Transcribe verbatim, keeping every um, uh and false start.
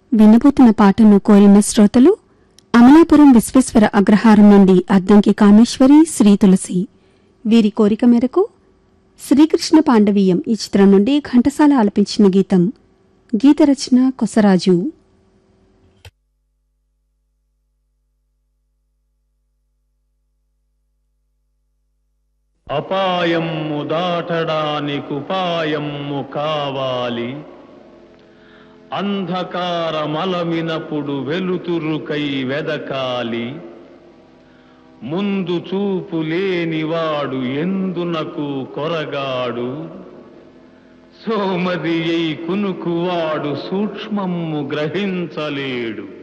వినబోతున్న పాటను కోరిన శ్రోతలు అమలాపురం విశ్వేశ్వర అగ్రహారం నుండి అద్దంకి కామేశ్వరి, శ్రీ తులసి. వీరి కోరిక మేరకు శ్రీకృష్ణ పాండవీయం ఈ చిత్రం నుండి ఘంటసాల ఆలపించిన గీతం. గీత రచన కొసరాజు. అపాయము దాటడానికుపాయము కావాలి, అంధకారమలమినప్పుడు వెలుతురుకై వెదకాలి. ముందు చూపు లేనివాడు ఎందునకు కొరగాడు, సోమదియై కునుకువాడు సూక్ష్మము గ్రహించలేడు.